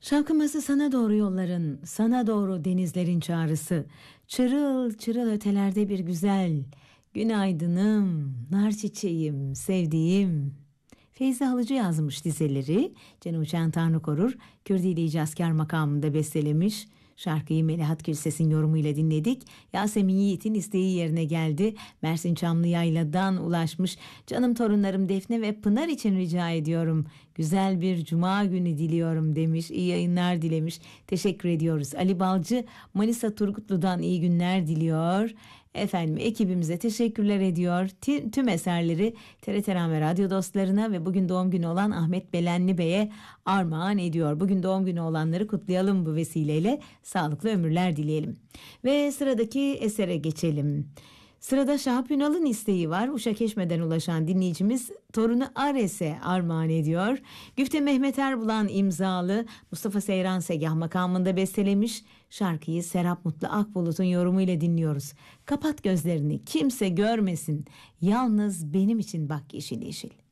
Şarkımızı sana doğru yolların, sana doğru denizlerin çağrısı. Çırıl çırıl ötelerde bir güzel. Günaydınım, nar çiçeğim, sevdiğim. Feyzi Halıcı yazmış dizeleri. Cenab-ı Uçan Tanrı korur. Kürdili İcazkar makamında bestelemiş. Şarkıyı Melahat Gülses'in yorumuyla dinledik. Yasemin Yiğit'in isteği yerine geldi. Mersin Çamlıyayla'dan ulaşmış. Canım torunlarım Defne ve Pınar için rica ediyorum. Güzel bir cuma günü diliyorum demiş. İyi yayınlar dilemiş. Teşekkür ediyoruz. Ali Balcı Manisa Turgutlu'dan iyi günler diliyor. Efendim ekibimize teşekkürler ediyor. Tüm eserleri TRT ve radyo dostlarına ve bugün doğum günü olan Ahmet Belenli Bey'e armağan ediyor. Bugün doğum günü olanları kutlayalım bu vesileyle. Sağlıklı ömürler dileyelim. Ve sıradaki esere geçelim. Sırada Şahap Ünal'ın isteği var. Uşakeşme'den ulaşan dinleyicimiz torunu Ares'e armağan ediyor. Güfte Mehmet Erbulan imzalı Mustafa Seyran Segah makamında bestelemiş. Şarkıyı Serap Mutlu Akbulut'un yorumuyla dinliyoruz. Kapat gözlerini, kimse görmesin. Yalnız benim için bak yeşil yeşil.